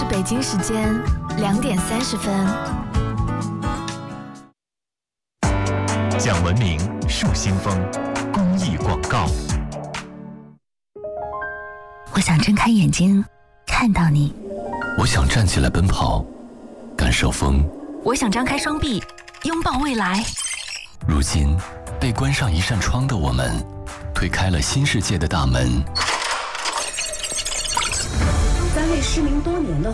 北京时间2:30。 讲文明树新风，公益广告。 我想睁开眼睛看到你， 我想站起来奔跑，感受风。 我想张开双臂拥抱未来。 如今被关上一扇窗的我们，推开了新世界的大门。 在为失明多年的